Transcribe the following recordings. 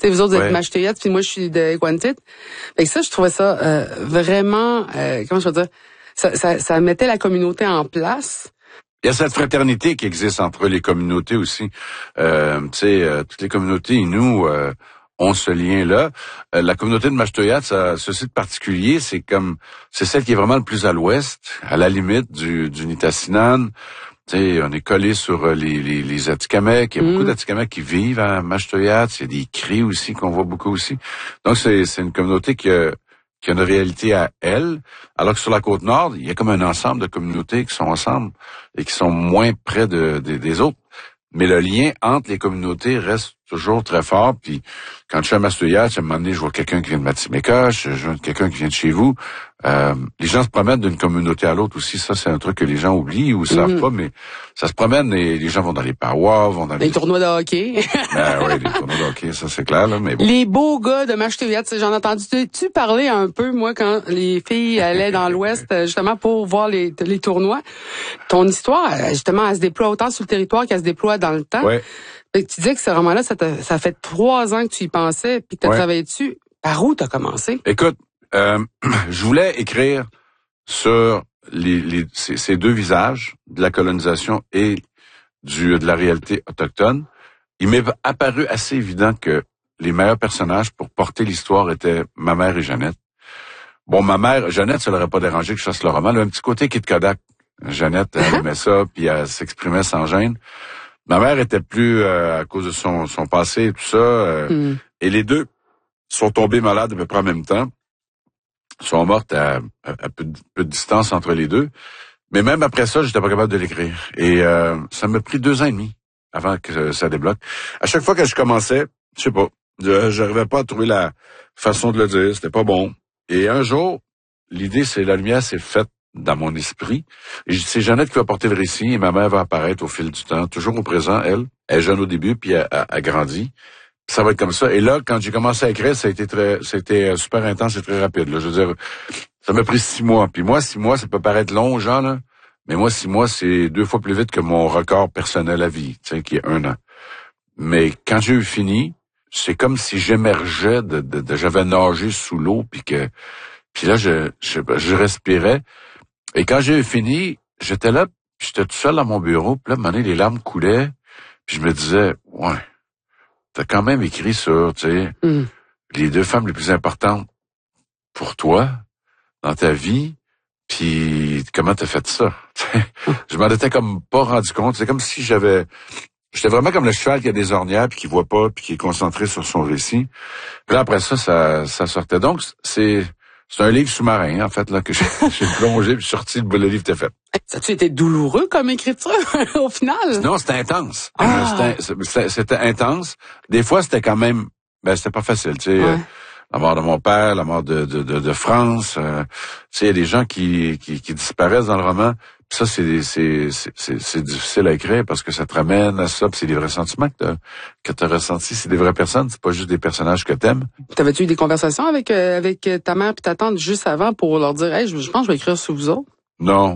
sais, vous autres, vous êtes Ouais. Mashteuiat, puis moi, je suis de Gwantit. Fait que ça, je trouvais ça vraiment, comment je veux dire, ça mettait la communauté en place. Il y a cette fraternité qui existe entre les communautés aussi. Toutes les communautés, nous, ont ce lien-là. La communauté de Mashteuiat, ceci de particulier, c'est celle qui est vraiment le plus à l'ouest, à la limite du Nitassinan. On est collé sur les Atikamekw. Il y a beaucoup d'Atikamekw qui vivent à Mashteuiat. Il y a des cris aussi qu'on voit beaucoup aussi. Donc, c'est une communauté qui a une réalité à elle, alors que sur la Côte-Nord, il y a comme un ensemble de communautés qui sont ensemble et qui sont moins près des autres. Mais le lien entre les communautés reste toujours très fort. Puis quand je suis à Mashteuiat, à un moment donné, je vois quelqu'un qui vient de Matimeka, je vois quelqu'un qui vient de chez vous. Les gens se promènent d'une communauté à l'autre aussi. Ça, c'est un truc que les gens oublient ou savent pas, mais ça se promène et les gens vont dans les parois, vont dans les tournois de hockey. Oui, les tournois de hockey, ça c'est clair, là, mais bon. Les beaux gars de Mashteuiat, j'en ai entendu-tu parler un peu, moi, quand les filles allaient dans l'Ouest, justement, pour voir les tournois. Ton histoire, justement, elle se déploie autant sur le territoire qu'elle se déploie dans le temps. Ouais. Fait que tu disais que ce roman-là, ça fait 3 ans que tu y pensais, puis que tu as travaillé dessus. Par où tu as commencé? Écoute, je voulais écrire sur ces deux visages de la colonisation et de la réalité autochtone. Il m'est apparu assez évident que les meilleurs personnages pour porter l'histoire étaient ma mère et Jeannette. Bon, ma mère, Jeannette, ça l'aurait pas dérangé que je fasse le roman. Elle a un petit côté Kid Kodak. Jeannette, elle aimait ça, puis elle s'exprimait sans gêne. Ma mère était plus à cause de son passé et tout ça. Et les deux sont tombés malades à peu près en même temps. Sont mortes à peu de distance entre les deux. Mais même après ça, j'étais pas capable de l'écrire. Et ça m'a pris 2 ans et demi avant que ça débloque. À chaque fois que je commençais, je sais pas, j'arrivais pas à trouver la façon de le dire. C'était pas bon. Et un jour, la lumière s'est faite dans mon esprit. Et c'est Jeannette qui va porter le récit et ma mère va apparaître au fil du temps, toujours au présent, elle. Elle est jeune au début, puis elle grandit. Ça va être comme ça. Et là, quand j'ai commencé à écrire, c'était super intense et très rapide. Là. Je veux dire, ça m'a pris 6 mois. Puis moi, 6 mois, ça peut paraître long, Jean, là. Mais moi, 6 mois, c'est 2 fois plus vite que mon record personnel à vie, qui est 1 an. Mais quand j'ai eu fini, c'est comme si j'émergeais j'avais nagé sous l'eau, puis là, je respirais. Et quand j'ai eu fini, j'étais là, puis j'étais tout seul dans mon bureau, puis là, à un moment donné, les larmes coulaient, puis je me disais, ouais, t'as quand même écrit sur, les 2 femmes les plus importantes pour toi, dans ta vie, puis comment t'as fait ça? Je m'en étais comme pas rendu compte. C'est comme si j'étais vraiment comme le cheval qui a des ornières, puis qui voit pas, puis qui est concentré sur son récit. Puis là, après ça sortait. Donc, c'est un livre sous-marin, en fait, là, que j'ai plongé, puis sorti, le livre était fait. Ça a-tu été douloureux comme écriture, au final? Non, c'était intense. C'était intense. Des fois, c'était quand même, c'était pas facile, tu sais. Ouais. La mort de mon père, la mort de France, tu sais, il y a des gens qui disparaissent dans le roman. Puis ça, c'est difficile à écrire parce que ça te ramène à ça, puis c'est des vrais sentiments que t'as ressentis. C'est des vraies personnes, c'est pas juste des personnages que t'aimes. T'avais-tu eu des conversations avec ta mère puis ta tante juste avant pour leur dire, hey, je pense que je vais écrire sur vous autres? Non.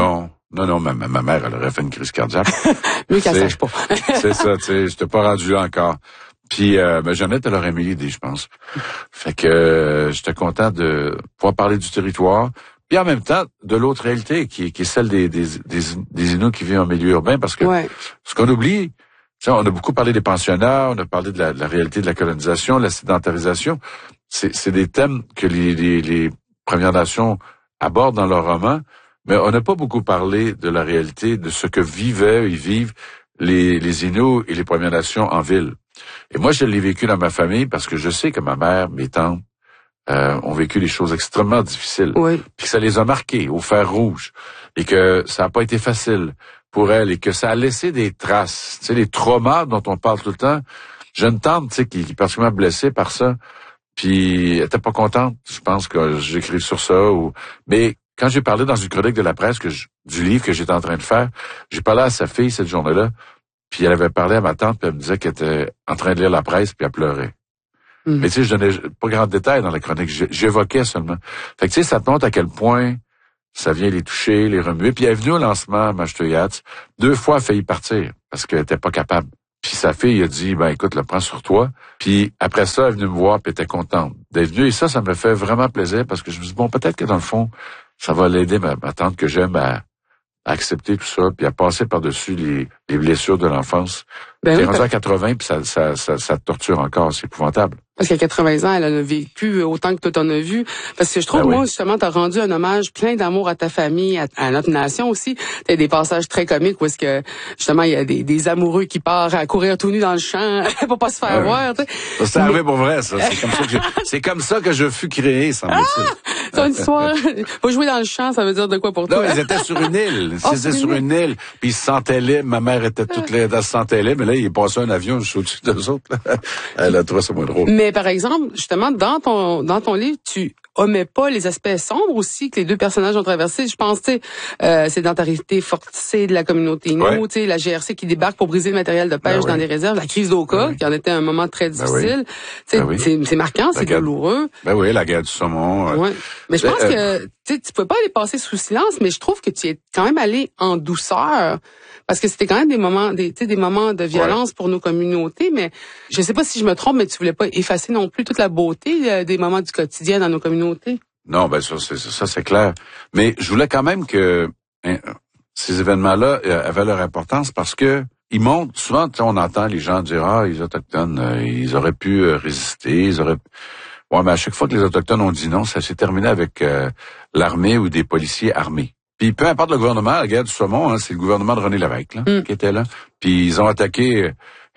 Ma mère, elle aurait fait une crise cardiaque. Mieux qu'elle sache pas. C'est ça, tu sais, j'étais pas rendu là encore. Puis, Jeannette, elle aurait aimé l'idée, je pense. Fait que j'étais content de pouvoir parler du territoire. Puis en même temps, de l'autre réalité, qui est celle des Inuits qui vivent en milieu urbain, parce que ce qu'on oublie, tu sais, on a beaucoup parlé des pensionnats, on a parlé de la réalité de la colonisation, de la sédentarisation. C'est des thèmes que les Premières Nations abordent dans leur roman, mais on n'a pas beaucoup parlé de la réalité, de ce que vivent les Inuits et les Premières Nations en ville. Et moi, je l'ai vécu dans ma famille parce que je sais que ma mère, mes tantes, ont vécu des choses extrêmement difficiles. Oui. Puis que ça les a marquées au fer rouge. Et que ça n'a pas été facile pour elles. Et que ça a laissé des traces. Tu sais, les traumas dont on parle tout le temps. J'ai une tante, tu sais, qui est particulièrement blessée par ça. Puis elle était pas contente. Je pense que j'écris sur ça. Mais quand j'ai parlé dans une chronique de la presse du livre que j'étais en train de faire, j'ai parlé à sa fille cette journée-là. Puis elle avait parlé à ma tante, puis elle me disait qu'elle était en train de lire la presse, puis elle pleurait. Mais tu sais, je donnais pas grand détail dans la chronique, j'évoquais seulement. Fait que tu sais, ça te montre à quel point ça vient les toucher, les remuer. Puis elle est venue au lancement à Mashteuiat. 2 fois, elle a failli partir, parce qu'elle était pas capable. Puis sa fille a dit, ben écoute, le prends sur toi. Puis après ça, elle est venue me voir, puis elle était contente d'être venue. Et ça me fait vraiment plaisir parce que je me dis, bon, peut-être que dans le fond, ça va l'aider, ma tante que j'aime, à accepter tout ça, puis à passer par-dessus les blessures de l'enfance. Ben T'es oui, rendu à 80, puis ça te torture encore, c'est épouvantable. parce qu'à 80 ans, elle a vécu autant que toi t'en as vu. Parce que je trouve, Ben oui. moi, justement, t'as rendu un hommage plein d'amour à ta famille, à notre nation aussi. T'as des passages très comiques où est-ce que, justement, il y a des amoureux qui partent à courir tout nus dans le champ pour pas se faire voir, tu sais. Ça, c'est arrivé pour vrai, ça. C'est comme ça que je fus créé, semble-t-il. C'est une histoire. Faut jouer dans le champ, ça veut dire de quoi pour toi? Non, ils étaient sur une île. Ils étaient sur une île. Puis ils se sentaient libres. Ma mère était toute laide, elle se sentait libre. Mais là, il est passé un avion juste au-dessus d'eux autres. Elle a trouvé ça moins drôle. Mais par exemple, justement, dans ton livre, tu omets pas les aspects sombres aussi que les deux personnages ont traversés. Je pense, tu sais, sédentarité forcée de la communauté Innu, tu sais, la GRC qui débarque pour briser le matériel de pêche dans les réserves, la crise d'Oka, qui en était un moment très difficile. Tu sais, c'est marquant, c'est douloureux. Ben oui, la guerre du saumon. Ouais. Mais je pense que tu pouvais pas aller passer sous silence, mais je trouve que tu es quand même allé en douceur. Parce que c'était quand même des moments de violence pour nos communautés, mais je sais pas si je me trompe, mais tu voulais pas effacer non plus toute la beauté des moments du quotidien dans nos communautés. Non, ben ça c'est clair. Mais je voulais quand même que ces événements-là avaient leur importance parce que ils montrent souvent, on entend les gens dire les Autochtones, ils auraient pu résister, Ouais, mais à chaque fois que les Autochtones ont dit non, ça s'est terminé avec l'armée ou des policiers armés. Puis peu importe le gouvernement, la guerre du saumon, c'est le gouvernement de René Lévesque qui était là. Puis ils ont attaqué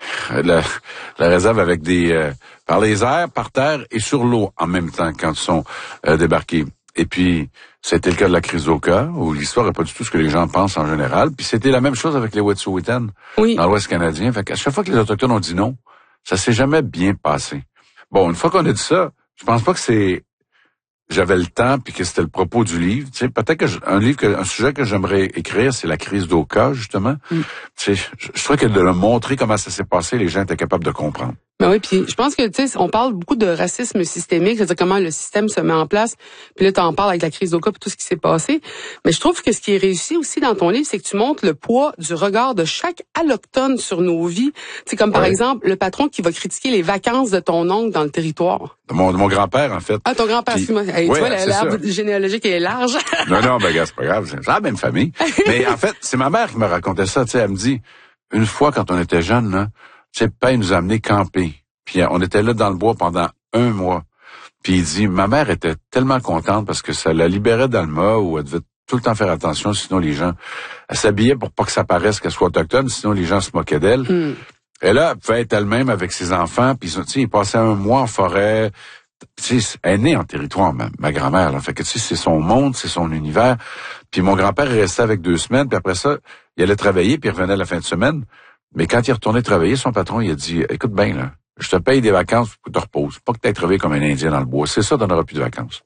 la réserve avec par les airs, par terre et sur l'eau en même temps quand ils sont débarqués. Et puis c'était le cas de la crise d'Oka, où l'histoire n'est pas du tout ce que les gens pensent en général. Puis c'était la même chose avec les Wet'suwet'en dans l'Ouest canadien. Fait qu'à chaque fois que les Autochtones ont dit non, ça s'est jamais bien passé. Bon, une fois qu'on a dit ça, je pense pas que j'avais le temps puis que c'était le propos du livre. Tu sais, peut-être que un sujet que j'aimerais écrire, c'est la crise d'Oka, justement. Tu sais, je trouvais que de le montrer comment ça s'est passé, les gens étaient capables de comprendre. Ben oui, puis je pense que tu sais, on parle beaucoup de racisme systémique, c'est-à-dire comment le système se met en place. Puis là, tu en parles avec la crise d'Oka et tout ce qui s'est passé. Mais je trouve que ce qui est réussi aussi dans ton livre, c'est que tu montres le poids du regard de chaque allochtone sur nos vies. C'est comme par exemple le patron qui va critiquer les vacances de ton oncle dans le territoire. De mon grand-père, en fait. Ah, ton grand-père, excuse-moi. Hey, tu vois, l'arbre généalogique est large. Non, ben gars, c'est pas grave, c'est la même famille. Mais en fait, c'est ma mère qui me racontait ça. Tu sais, elle me dit, une fois quand on était jeunes, là, tu sais, Père nous a amenés camper. Puis on était là dans le bois pendant 1 mois. Puis il dit, ma mère était tellement contente parce que ça la libérait d'Alma où elle devait tout le temps faire attention, sinon les gens... Elle s'habillait pour pas que ça paraisse qu'elle soit autochtone, sinon les gens se moquaient d'elle. Et là, elle pouvait être elle-même avec ses enfants, puis tu sais, ils passaient 1 mois en forêt. Tu sais, elle est née en territoire, ma grand-mère. Là. Fait que tu sais, c'est son monde, c'est son univers. Puis mon grand-père est resté avec 2 semaines, puis après ça, il allait travailler, puis il revenait la fin de semaine. Mais quand il est retourné travailler, son patron, il a dit, écoute bien, là, je te paye des vacances pour que tu te reposes. Pas que tu aies travaillé comme un Indien dans le bois. C'est ça, tu n'auras plus de vacances.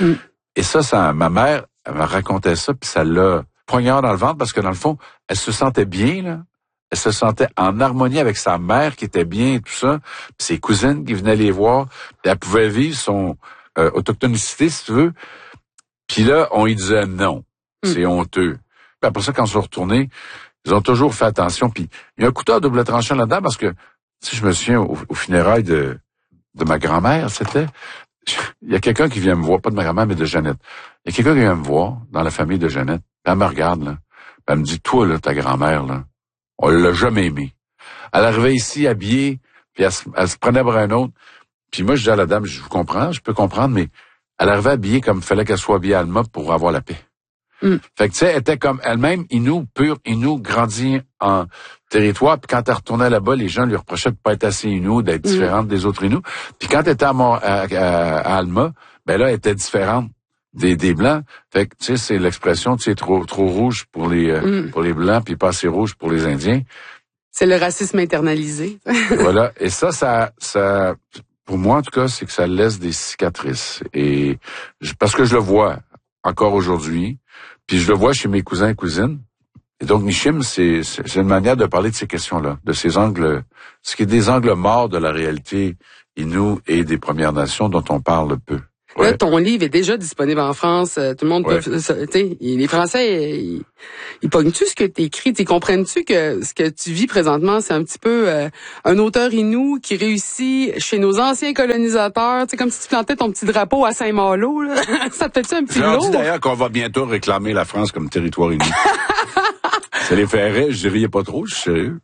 Et ça, ma mère, elle me racontait ça, puis ça l'a poignard dans le ventre, parce que dans le fond, elle se sentait bien, là. Elle se sentait en harmonie avec sa mère qui était bien et tout ça, puis ses cousines qui venaient les voir. Puis elle pouvait vivre son autochtonicité, si tu veux. Puis là, on lui disait non, c'est honteux. Puis après ça, quand ils sont retournés, ils ont toujours fait attention. Puis il y a un couteau à double tranchant là-dedans, parce que si je me souviens, au funérailles de ma grand-mère, il y a quelqu'un qui vient me voir, pas de ma grand-mère, mais de Jeannette. Il y a quelqu'un qui vient me voir dans la famille de Jeannette. Puis elle me regarde, là. Puis elle me dit, toi, là, ta grand-mère, là, on l'a jamais aimée. Elle arrivait ici habillée, puis elle se prenait pour un autre. Puis moi, je dis à la dame, je vous comprends, je peux comprendre, mais elle arrivait habillée comme il fallait qu'elle soit habillée à Alma pour avoir la paix. Fait que tu sais, elle était comme elle-même, Innu, pure Innu, grandie en territoire. Puis quand elle retournait là-bas, les gens lui reprochaient de pas être assez Innu, d'être différente des autres Innu. Puis quand elle était à Alma, ben là, elle était différente des Blancs. Fait que tu sais, c'est l'expression, tu sais, trop rouge pour les Blancs, puis pas assez rouge pour les Indiens. C'est le racisme internalisé. Voilà. Et ça, pour moi en tout cas, c'est que ça laisse des cicatrices. Et parce que je le vois encore aujourd'hui. Puis je le vois chez mes cousins et cousines. Et donc, Nishim, c'est une manière de parler de ces questions-là, de ces angles, ce qui est des angles morts de la réalité Innu et des Premières Nations dont on parle peu. Là, Ouais. ton livre est déjà disponible en France. Tout le monde peut... Tu sais, les Français, ils pognent-tu ce que t'écris? Ils comprennent-tu que ce que tu vis présentement, c'est un petit peu un auteur inou qui réussit chez nos anciens colonisateurs? Tu sais, comme si tu plantais ton petit drapeau à Saint-Malo, là. Ça te fait-tu un petit J'ai lourd? dit d'ailleurs qu'on va bientôt réclamer la France comme territoire uni. Ça les fait rire, je riais pas trop, je suis sérieux.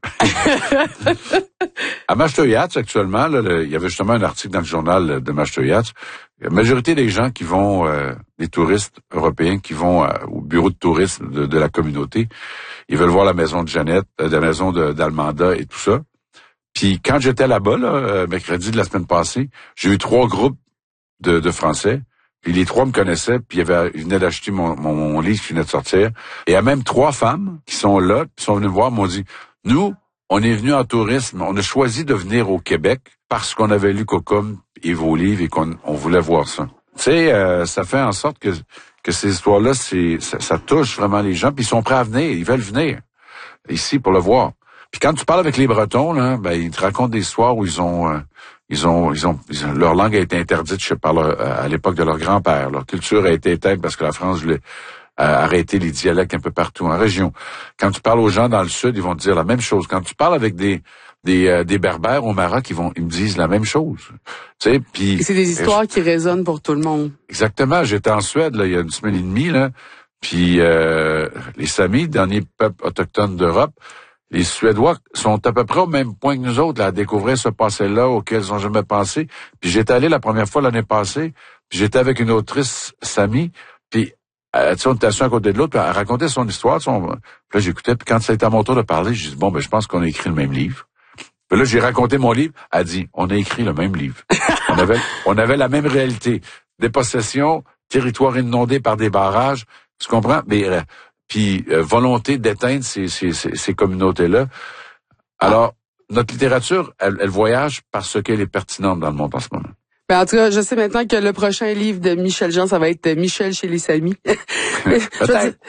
À Maastricht, actuellement, là, il y avait justement un article dans le journal de Maastricht. La majorité des gens qui vont, des touristes européens qui vont au bureau de tourisme de la communauté, ils veulent voir la maison de Jeannette, la maison d'Almanda et tout ça. Puis quand j'étais là-bas, mercredi de la semaine passée, j'ai eu 3 groupes de Français. Puis les 3 me connaissaient, puis ils venaient d'acheter mon livre qui venait de sortir. Et il y a même 3 femmes qui sont là, qui sont venues me voir, m'ont dit, nous, on est venus en tourisme, on a choisi de venir au Québec parce qu'on avait lu Cocum et vos livres et qu'on voulait voir ça. Tu sais, ça fait en sorte que ces histoires-là, ça touche vraiment les gens, puis ils sont prêts à venir, ils veulent venir ici pour le voir. Puis quand tu parles avec les Bretons, là, ben ils te racontent des histoires où leur langue a été interdite à l'époque de leur grand-père. Leur culture a été éteinte parce que la France voulait arrêter les dialectes un peu partout en région. Quand tu parles aux gens dans le sud, ils vont te dire la même chose. Quand tu parles avec des Berbères au Maroc, ils me disent la même chose. Tu sais, puis c'est des histoires qui résonnent pour tout le monde. Exactement. J'étais en Suède là il y a une semaine et demie là, puis les Samis, dernier peuple autochtone d'Europe. Les Suédois sont à peu près au même point que nous autres là, à découvrir ce passé-là auquel ils n'ont jamais pensé. Puis j'étais allé la première fois l'année passée, puis j'étais avec une autrice Sami, puis tu sais, on était assis à côté de l'autre, puis elle racontait son histoire. Puis là, j'écoutais, puis quand ça a été à mon tour de parler, j'ai dit, bon, ben je pense qu'on a écrit le même livre. Puis là, j'ai raconté mon livre, elle dit, on a écrit le même livre. on avait la même réalité. Dépossession, territoire inondé par des barrages, tu comprends? Mais puis volonté d'éteindre ces communautés-là. Alors, notre littérature, elle voyage parce qu'elle est pertinente dans le monde en ce moment. Ben, en tout cas, je sais maintenant que le prochain livre de Michel Jean, ça va être Michel chez les Samis. Peut-être.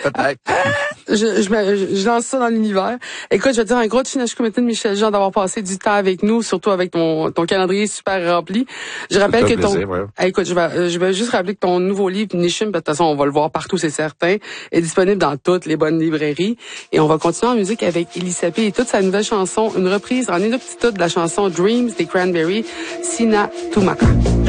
Je lance ça dans l'univers. Écoute, je veux dire un gros chinage comité de Michel Jean d'avoir passé du temps avec nous, surtout avec ton calendrier super rempli. Je rappelle que écoute, je vais juste rappeler que ton nouveau livre, Nishim, de toute façon, on va le voir partout, c'est certain, est disponible dans toutes les bonnes librairies. Et on va continuer en musique avec Elisabeth et toute sa nouvelle chanson, une reprise en inuktitut de la chanson Dreams des Cranberries, Sina Tumaka.